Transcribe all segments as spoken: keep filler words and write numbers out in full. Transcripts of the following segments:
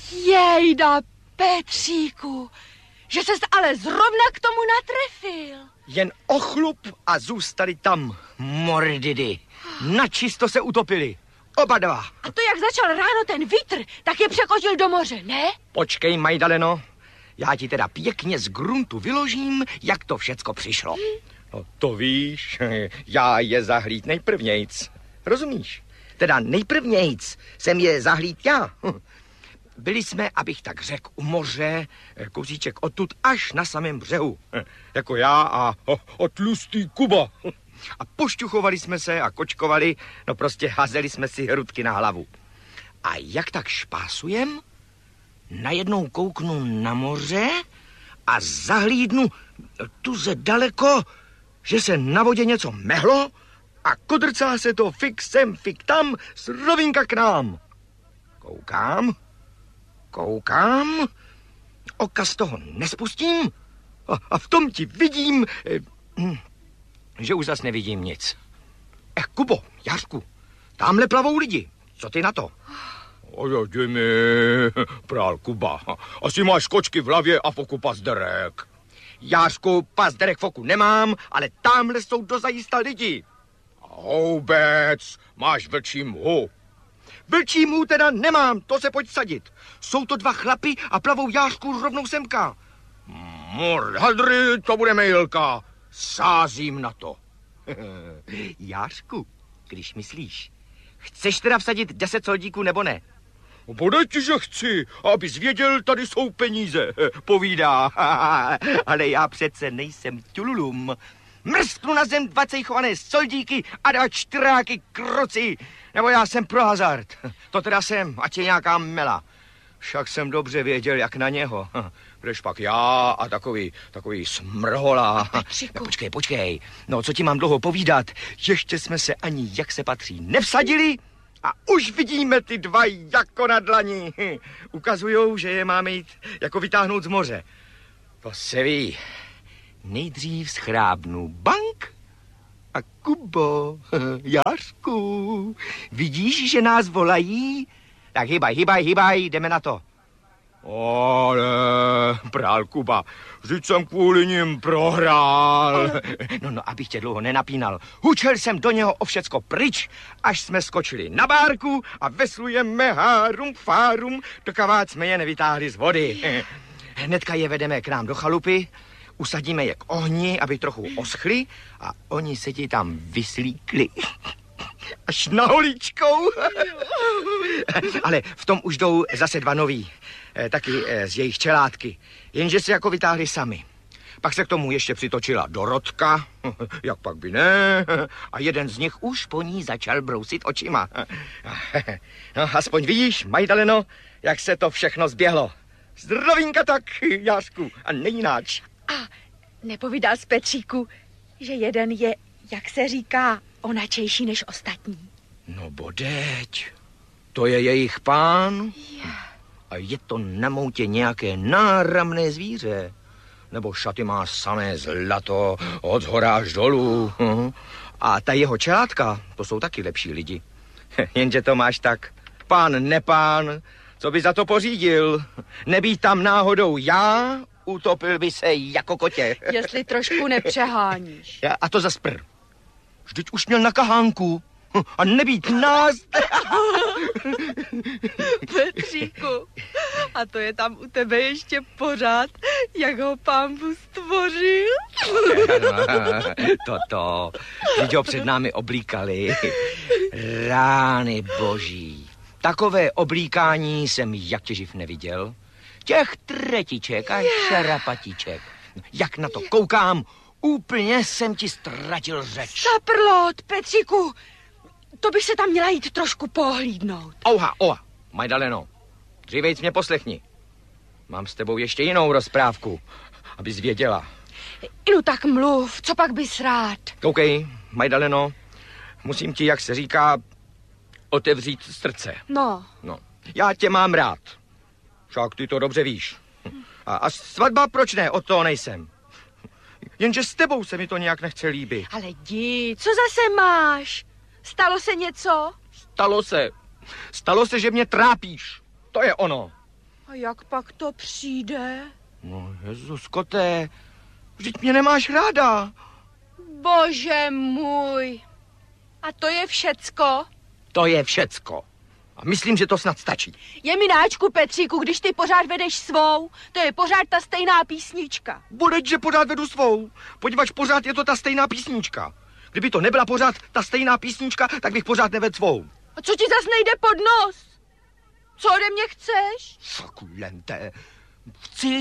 Jejda, Petříku, že ses ale zrovna k tomu natrefil. Jen ochlup a zůstali tam mordidy. Načisto se utopili. Oba dva. A to, jak začal ráno ten vítr, tak je překotil do moře, ne? Počkej, Majdaleno, já ti teda pěkně z gruntu vyložím, jak to všecko přišlo. Hmm. No to víš, já je zahlíd nejprvnějc. Rozumíš? Teda nejprvnějc jsem je zahlíd já. Byli jsme, abych tak řekl, u moře, kousíček odtud až na samém břehu. Jako já a, a tlustý Kuba. A pošťuchovali jsme se a kočkovali, no prostě házeli jsme si hrudky na hlavu. A jak tak špásujem, najednou kouknu na moře a zahlídnu tuze daleko, že se na vodě něco mehlo a kodrcá se to fik sem, fik tam, z rovinka k nám. Koukám, koukám, oka z toho nespustím a, a v tom ti vidím, eh, hm, že už zas nevidím nic. Eh, Kubo, Jařku, tamhle plavou lidi, co ty na to? Ojde mi, prál Kuba, asi máš kočky v hlavě a foku pazderek. Jářku, pazderek foku nemám, ale tamhle jsou dozajista lidi. Houbec, máš vlčí mhu. Vlčí mhu teda nemám, to se pojď sadit. Jsou to dva chlapy a plavou, Jářku, rovnou semka. Mordhadry, to bude mejlka. Sázím na to. Jářku, když myslíš, chceš teda vsadit deset soldíků nebo ne? Bodej ti, že chci, abys věděl, tady jsou peníze. Povídá, ale já přece nejsem tululum. Mrsknu na zem dva cejchované soldíky a dva čtyráky kroci. Nebo já jsem pro hazard. To teda jsem, ať je nějaká mela. Však jsem dobře věděl, jak na něho. Kdež pak já a takový, takový smrhola. Petříku. Počkej, počkej. No, co ti mám dlouho povídat? Ještě jsme se ani, jak se patří, nevsadili a už vidíme ty dva jako na dlani. Ukazujou, že je máme jít jako vytáhnout z moře. To se ví. Nejdřív schrábnu bank a Kubo, Jářku, vidíš, že nás volají? Tak hybaj, hybaj, hybaj, jdeme na to. Ale, prál Kuba, vždyť jsem kvůli ním prohrál. No, no, abych tě dlouho nenapínal. Hučel jsem do něho o všecko pryč, až jsme skočili na bárku a veslujeme hárum fárum, dokud jsme je nevytáhli z vody. Hnedka je vedeme k nám do chalupy, usadíme je k ohni, aby trochu oschli a oni se ti tam vyslíkli. Až na holíčkou. Ale v tom už jdou zase dva noví, taky z jejich čelátky, jenže se jako vytáhli sami. Pak se k tomu ještě přitočila Dorotka, jak pak by ne, a jeden z nich už po ní začal brousit očima. No, aspoň vidíš, Majdaleno, jak se to všechno zběhlo. Zdravínka tak, Jářku, a nejináč. A nepovídal z Petříku, že jeden je, jak se říká, onačejší než ostatní. No bodeď, to je jejich pán a je to na moutě nějaké náramné zvíře. Nebo šaty má samé zlato od zhora až dolů. A ta jeho čelátka, to jsou taky lepší lidi. Jenže to máš tak, pán nepán, co by za to pořídil? Nebýt tam náhodou já, utopil by se jako kotě. Jestli trošku nepřeháníš. A to zas prr. Vždyť už měl na kahánku. A nebýt nás. Petříku, a to je tam u tebe ještě pořád, jak ho pán Bůh stvořil? Toto, vždyť ho před námi oblíkali. Rány boží. Takové oblíkání jsem jak těživ neviděl. Těch tretiček a šarapatiček. Jak na to koukám, úplně jsem ti ztratil řeč. Saprlot, Petříku, to bych se tam měla jít trošku pohlídnout. Ouha, oha, Majdaleno, dřívejc mě poslechni. Mám s tebou ještě jinou rozprávku, abys věděla. No tak mluv, co pak bys rád? Koukej, Majdaleno, musím ti, jak se říká, otevřít srdce. No. No, já tě mám rád. Však ty to dobře víš. A, a svatba, proč ne, od toho nejsem. Jenže s tebou se mi to nějak nechce líbit. Ale jdi, co zase máš? Stalo se něco? Stalo se. Stalo se, že mě trápíš. To je ono. A jak pak to přijde? No, Jezuskoté, vždyť mě nemáš ráda. Bože můj. A to je všecko? To je všecko. A myslím, že to snad stačí. Je mináčku, Petříku, když ty pořád vedeš svou, to je pořád ta stejná písnička. Budeť, že pořád vedu svou. Podívač, pořád je to ta stejná písnička. Kdyby to nebyla pořád ta stejná písnička, tak bych pořád nevedl svou. A co ti zas nejde pod nos? Co ode mě chceš? Sakulente. Chci,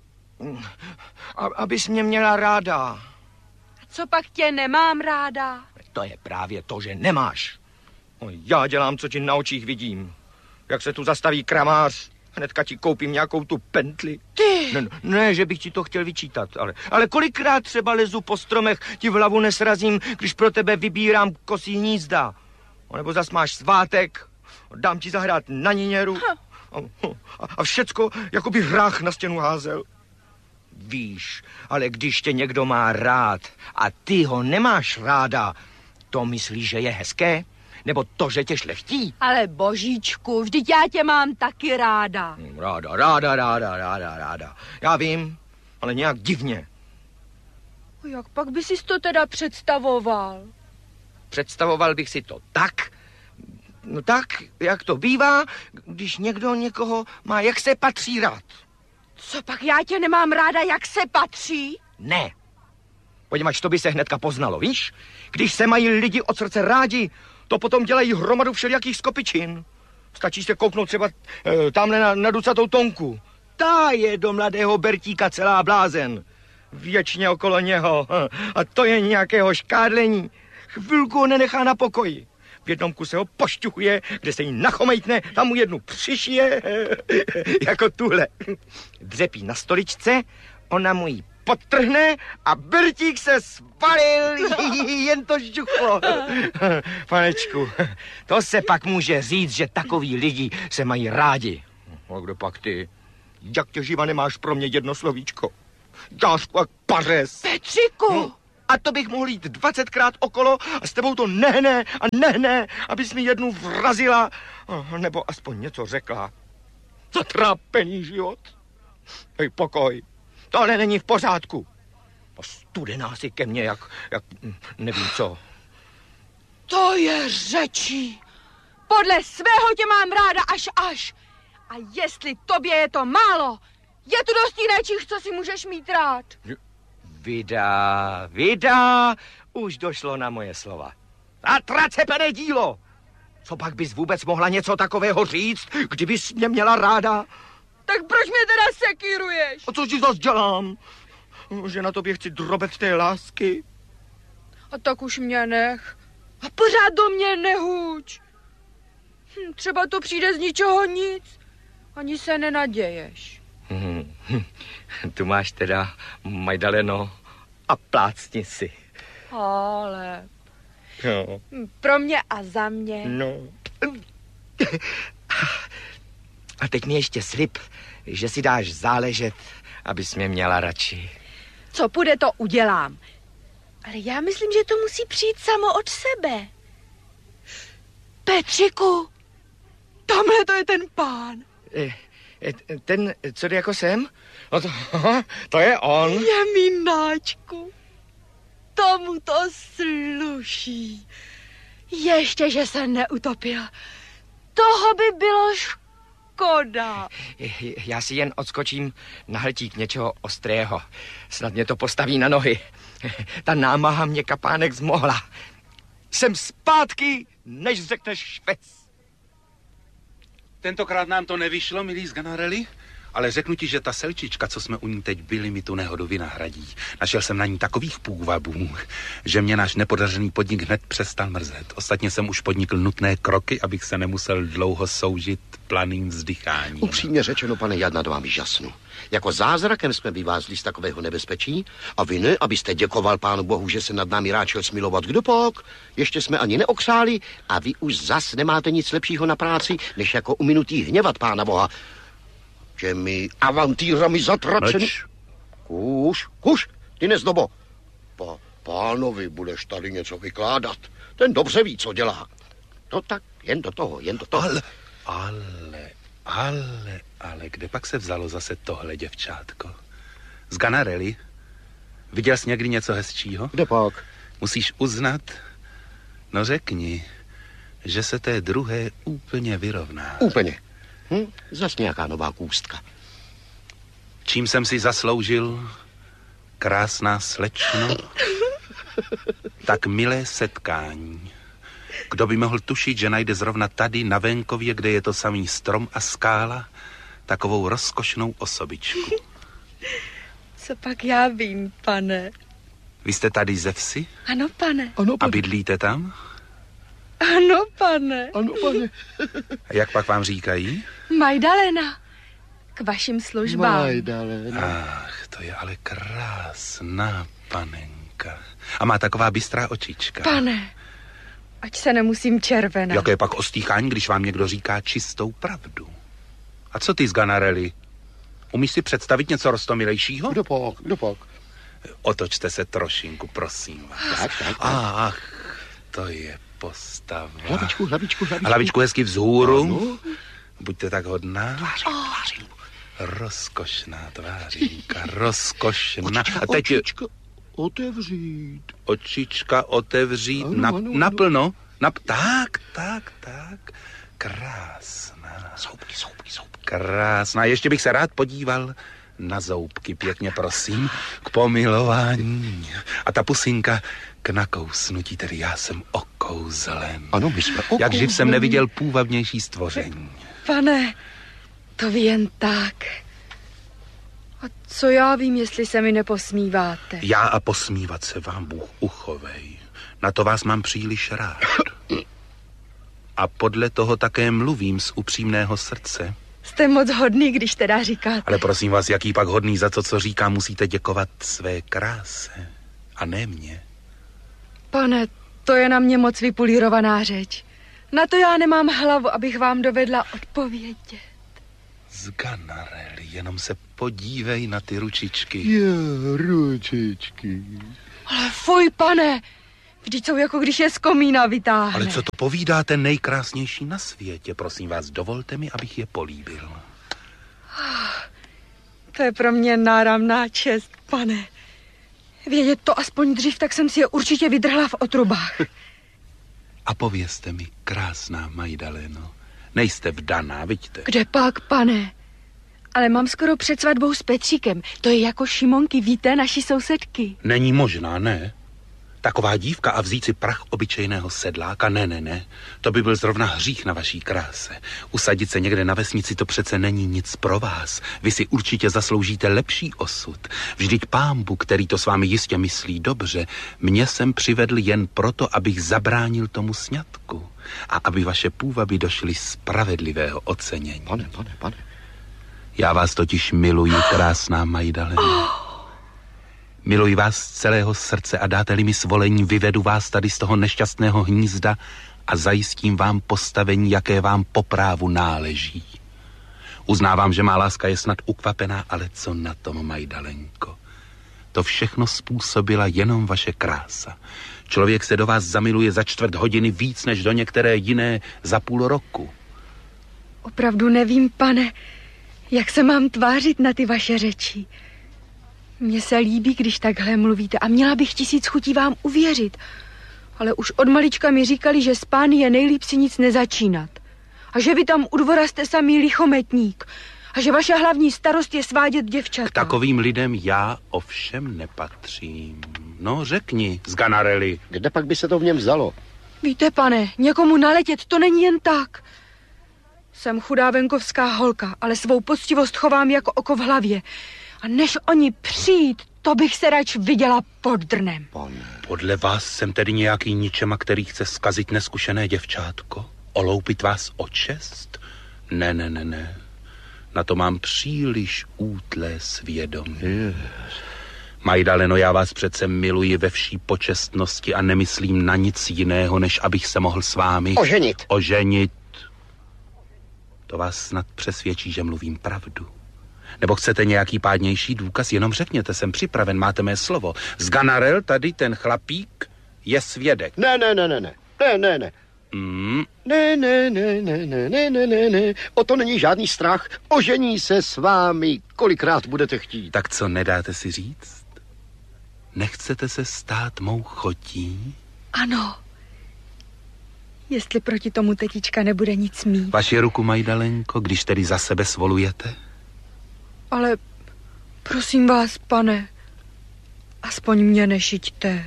abys mě měla ráda. A co pak tě nemám ráda? To je právě to, že nemáš. No, já dělám, co ti na očích vidím. Jak se tu zastaví kramář, hnedka ti koupím nějakou tu pentli. Ty! Ne, ne, že bych ti to chtěl vyčítat, ale, ale kolikrát třeba lezu po stromech, ti v hlavu nesrazím, když pro tebe vybírám kosí hnízda. A nebo zas máš svátek, dám ti zahrát na niněru a, a, a všecko, jako by hrách na stěnu házel. Víš, ale když tě někdo má rád a ty ho nemáš ráda, to myslíš, že je hezké? Nebo to, že tě šlechtí? Ale božíčku, vždyť já tě mám taky ráda. Ráda, ráda, ráda, ráda, ráda. Já vím, ale nějak divně. A jak pak by si to teda představoval? Představoval bych si to tak, no tak, jak to bývá, když někdo někoho má, jak se patří rád. Co pak já tě nemám ráda, jak se patří? Ne. Poněvadž to by se hnedka poznalo, víš? Když se mají lidi od srdce rádi, to potom dělají hromadu všelijakých skopičin. Stačí se kouknout třeba e, tamhle na, na ducatou Tonku. Ta je do mladého Bertíka celá blázen. Věčně okolo něho. A to je nějakého škádlení. Chvilku ho nenechá na pokoji. V jednom kuse ho pošťuchuje, kde se jí nachomejtne, tam mu jednu přišije, jako tuhle. Dřepí na stoličce, ona mu ji podtrhne a Bertík se spalil, jen to žduchlo. Panečku, to se pak může říct, že takoví lidi se mají rádi. A kdo pak ty? Jak tě živa nemáš pro mě jedno slovíčko? Jášku jak pařez. Petříku! No, a to bych mohl jít dvacetkrát okolo a s tebou to nehne a nehne, abys mi jednu vrazila, nebo aspoň něco řekla. Zatrápený život. Hej, pokoj. Tohle není v pořádku. A studená si ke mně, jak, jak nevím co. To je řečí. Podle svého tě mám ráda až až. A jestli tobě je to málo, je tu dost jiných, co si můžeš mít rád. Vida, vida, už došlo na moje slova. A tracepené dílo. Co pak bys vůbec mohla něco takového říct, kdybys mě měla ráda? Tak proč mě teda sekíruješ? A co ti zas dělám? Že na tobě chci drobet té lásky? A tak už mě nech. A pořád do mě nehuč. Hm, třeba to přijde z ničeho nic. Ani se nenaděješ. Hmm, tu máš teda, Majdaleno, a plácni si. Ale... No. Pro mě a za mě. No. A teď mi ještě slib, že si dáš záležet, abys mě měla radši. Co půjde, to udělám. Ale já myslím, že to musí přijít samo od sebe. Petříku, tamhle to je ten pán. Ten, co jde jako sem? No to, to je on. Je mináčku. Tomu to sluší. Ještě, že se neutopil. Toho by bylo škoda. Já si jen odskočím na hltík něčeho ostrého. Snad mě to postaví na nohy. Ta námaha mě kapánek zmohla. Jsem zpátky, než řekneš švec. Tentokrát nám to nevyšlo, milý Sganarelli, ale řeknu ti, že ta selčička, co jsme u ní teď byli, mi tu nehodu vynahradí. Našel jsem na ní takových půvabů, že mě náš nepodařený podnik hned přestal mrzet. Ostatně jsem už podnikl nutné kroky, abych se nemusel dlouho soužit planým vzdycháním. Upřímně řečeno, pane, já nad vámi žasnu. Jako zázrakem jsme vyvázli z takového nebezpečí a vy ne, abyste děkoval Pánu Bohu, že se nad námi ráčel smilovat. Kdo pak? Ještě jsme ani neokřáli a vy už zas nemáte nic lepšího na práci, než jako u minutí hněvat Pána Boha. Těmi avantýrami zatracený... Mlč. Kuš, kuš, ty nezdobo. Pa, pánovi budeš tady něco vykládat. Ten dobře ví, co dělá. No tak, jen do toho, jen do toho. Ale, ale, Ale, ale, kde pak se vzalo zase tohle děvčátko? Z Ganarelli? Viděl jsi někdy něco hezčího? Kde pak? Musíš uznat, no řekni, že se té druhé úplně vyrovná. Úplně. Hm? Zas nějaká nová kůstka. Čím jsem si zasloužil, krásná slečno, tak milé setkání. Kdo by mohl tušit, že najde zrovna tady na venkově, kde je to samý strom a skála, takovou rozkošnou osobičku. Co pak já vím, pane? Vy jste tady ze vsi? Ano, pane. Ano, A bydlíte tam? Ano, pane. Ano, pane. A jak pak vám říkají? Majdalena. K vašim službám. Majdalena. Ach, to je ale krásná panenka. A má taková bystrá očička. Pane, ať se nemusím červenat. Jaké pak ostýchání, když vám někdo říká čistou pravdu? A co ty z Ganarelli? Umíš si představit něco roztomilejšího? Kdo pak? Kdo pak? Otočte se trošinku, prosím vás. Tak, tak, tak. Ach, to je postava. Hlavičku, hlavičku, hlavičku. Hlavičku hezky vzhůru. Ano. Buďte tak hodná. Tvářinku, tvářinku. Rozkošná tvářínka, rozkošná. Očička, A teď očička otevřít. očička otevřít Ano, na, ano, ano. naplno. Nap, tak, tak, tak. Krásná. Zoubky, zoubky, zoubky. Krásná. Ještě bych se rád podíval na zoubky, pěkně prosím, k pomilování. A ta pusinka k nakousnutí, tedy já jsem okouzlen. Ano, my jsme Jak okouzlení. živ jsem neviděl půvabnější stvoření. Pane, to ví jen tak. A co já vím, jestli se mi neposmíváte? Já a posmívat se vám Bůh uchovej. Na to vás mám příliš rád. A podle toho také mluvím z upřímného srdce. Jste moc hodný, když teda říkáte. Ale prosím vás, jaký pak hodný za to, co říká, musíte děkovat své kráse. A ne mě. Pane, to je na mě moc vypulírovaná řeč. Na to já nemám hlavu, abych vám dovedla odpovědět. Z Ganarelli, jenom se podívej na ty ručičky. Je, ručičky. Ale fuj, pane, vždyť jsou jako když je z komína vytáhne. Ale co to povídáte nejkrásnější na světě? Prosím vás, dovolte mi, abych je políbil. To je pro mě náramná čest, pane. Vědět to aspoň dřív, tak jsem si je určitě vydrhla v otrubách. A povězte mi, krásná Majdaleno, nejste vdaná, vidíte? Kde pak, pane? Ale mám skoro před svatbou s Petříkem. To je jako Šimonky, víte, naši sousedky. Není možná, ne? Taková dívka a vzít si prach obyčejného sedláka, ne, ne, ne. To by byl zrovna hřích na vaší kráse. Usadit se někde na vesnici, to přece není nic pro vás. Vy si určitě zasloužíte lepší osud. Vždyť Pánbu, který to s vámi jistě myslí dobře, mě jsem přivedl jen proto, abych zabránil tomu sňatku. A aby vaše půvaby došly spravedlivého ocenění. Pane, pane, pane. Já vás totiž miluji, krásná Majdalena. Miluji vás z celého srdce a dáte-li mi svolení, vyvedu vás tady z toho nešťastného hnízda a zajistím vám postavení, jaké vám po právu náleží. Uznávám, že má láska je snad ukvapená, ale co na tom, Majdalenko? To všechno způsobila jenom vaše krása. Člověk se do vás zamiluje za čtvrt hodiny víc, než do některé jiné za půl roku. Opravdu nevím, pane, jak se mám tvářit na ty vaše řeči. Mně se líbí, když takhle mluvíte a měla bych tisíc chutí vám uvěřit. Ale už od malička mi říkali, že s pány je nejlíp si nic nezačínat. A že vy tam u dvora jste samý lichometník. A že vaše hlavní starost je svádět děvčata. K takovým lidem já ovšem nepatřím. No, řekni, z Ganarelli. Kde pak by se to v něm vzalo? Víte, pane, někomu naletět to není jen tak. Jsem chudá venkovská holka, ale svou poctivost chovám jako oko v hlavě. A než oni přijít, to bych se rač viděla pod drnem. Pane. Podle vás jsem tedy nějaký ničema, který chce zkazit neskušené děvčátko? Oloupit vás o čest? Ne, ne, ne, ne. Na to mám příliš útlé svědomí. Yes. Majdaleno, já vás přece miluji ve vší počestnosti a nemyslím na nic jiného, než abych se mohl s vámi... Oženit. Oženit. To vás snad přesvědčí, že mluvím pravdu. Nebo chcete nějaký pádnější důkaz? Jenom řekněte, jsem připraven, máte mé slovo. Z Ganarel tady ten chlapík je svědek. Ne, ne, ne, ne, ne, ne, ne, ne. Mm. Ne, ne, ne, ne, ne, ne, ne, ne, ne. O to není žádný strach. Ožení se s vámi, kolikrát budete chtít. Tak co, nedáte si říct? Nechcete se stát mou chotí? Ano. Jestli proti tomu tetička nebude nic mít. Vaši ruku, Majdalenko, když tedy za sebe svolujete? Ale prosím vás, pane, aspoň mě nešiťte.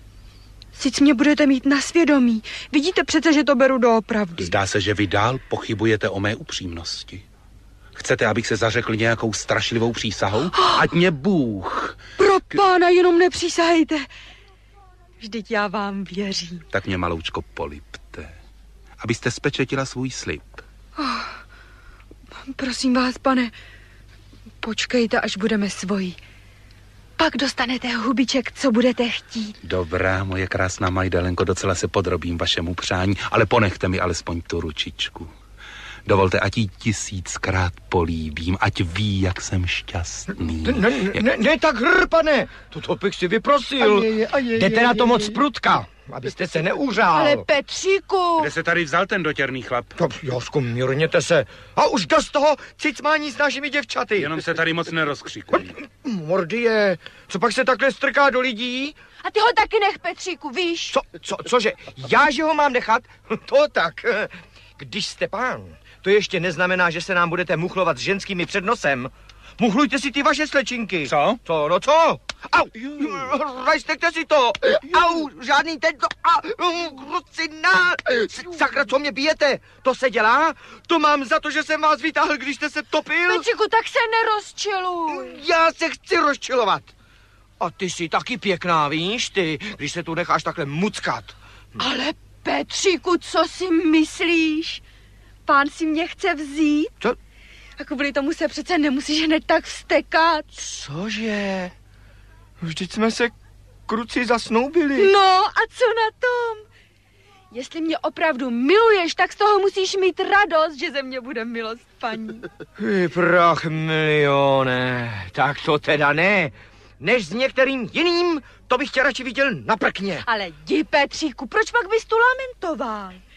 Sice mě budete mít na svědomí. Vidíte přece, že to beru doopravdy. Zdá se, že vy dál pochybujete o mé upřímnosti. Chcete, abych se zařekl nějakou strašlivou přísahou? Ať mě Bůh... Pro pána jenom nepřísahejte. Vždyť já vám věřím. Tak mě, maloučko, polipte, abyste spečetila svůj slib. Oh, prosím vás, pane, počkejte, až budeme svoji. Pak dostanete hubiček, co budete chtít. Dobrá, moje krásná Majdalenko, docela se podrobím vašemu přání, ale ponechte mi alespoň tu ručičku. Dovolte, ať jí tisíckrát políbím, ať ví, jak jsem šťastný. Ne, ne, ne, ne tak hr, pane, toto bych si vyprosil. A je, je, a je, Jdete je, na to je, moc je. prutka, abyste se neuřál. Ale Petříku! Kde se tady vzal ten dotěrný chlap? No, Jožku, mírněte se. A už dost toho cicmání s našimi děvčaty. Jenom se tady moc nerozkřikuj. Mordie, co pak se takhle strká do lidí? A ty ho taky nech, Petříku, víš? Co, co, cože, já, že ho mám nechat? To tak. Když jste pán, to ještě neznamená, že se nám budete muchlovat s ženskými před nosem. Muchlujte si ty vaše slečinky. Co? Co, no co? Au, rajstekte si to. Au, žádný tento, au, krucina. Sakra, co mě bijete? To se dělá? To mám za to, že jsem vás vytáhl, když jste se topil? Petříku, tak se nerozčiluj. Já se chci rozčilovat. A ty jsi taky pěkná, víš, ty, když se tu necháš takhle muckat. Ale Petříku, co si myslíš? Pán si mě chce vzít? Co? A kvůli tomu se přece nemusíš hned tak vztekat. Cože? Vždyť jsme se kruci zasnoubili. No a co na tom? Jestli mě opravdu miluješ, tak z toho musíš mít radost, že ze mě bude milost paní. Vy prach milione, tak to teda ne. Než s některým jiným, to bych tě radši viděl na prkně. Ale jdi, Petříku, proč pak bys tu lamentoval?